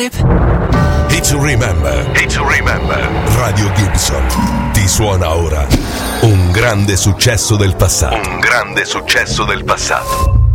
with Hit to Remember. Hit to Remember. Radio Gibson ti suona ora un grande successo del passato. Un grande successo del passato.